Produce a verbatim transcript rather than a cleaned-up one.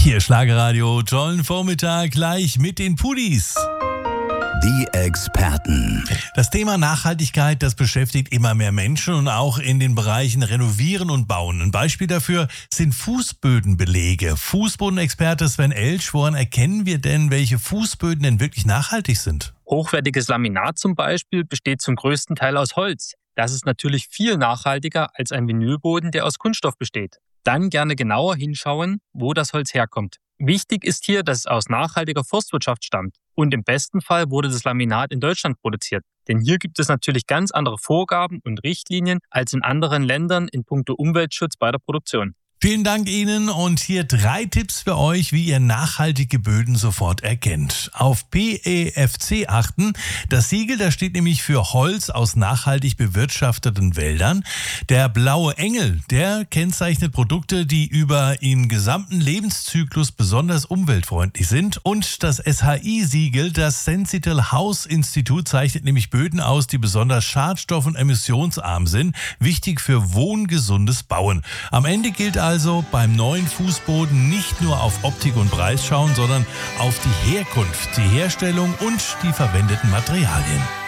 Hier Schlagerradio, tollen Vormittag gleich mit den Pudis. Die Experten. Das Thema Nachhaltigkeit, das beschäftigt immer mehr Menschen und auch in den Bereichen Renovieren und Bauen. Ein Beispiel dafür sind Fußbödenbelege. Fußbodenexperte Sven Elsch, woran erkennen wir denn, welche Fußböden denn wirklich nachhaltig sind? Hochwertiges Laminat zum Beispiel besteht zum größten Teil aus Holz. Das ist natürlich viel nachhaltiger als ein Vinylboden, der aus Kunststoff besteht. Dann gerne genauer hinschauen, wo das Holz herkommt. Wichtig ist hier, dass es aus nachhaltiger Forstwirtschaft stammt. Und im besten Fall wurde das Laminat in Deutschland produziert. Denn hier gibt es natürlich ganz andere Vorgaben und Richtlinien als in anderen Ländern in puncto Umweltschutz bei der Produktion. Vielen Dank Ihnen und hier drei Tipps für euch, wie ihr nachhaltige Böden sofort erkennt. Auf P E F C achten. Das Siegel, das steht nämlich für Holz aus nachhaltig bewirtschafteten Wäldern. Der blaue Engel, der kennzeichnet Produkte, die über ihren gesamten Lebenszyklus besonders umweltfreundlich sind. Und das S H I-Siegel, das Sentinel House Institut, zeichnet nämlich Böden aus, die besonders schadstoff- und emissionsarm sind. Wichtig für wohngesundes Bauen. Am Ende gilt also, Also beim neuen Fußboden nicht nur auf Optik und Preis schauen, sondern auf die Herkunft, die Herstellung und die verwendeten Materialien.